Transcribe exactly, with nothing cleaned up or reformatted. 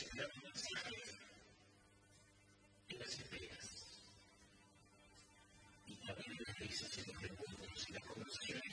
crear mensajes en las ideas. Y la Biblia dice, si los preguntan, si la conocieran,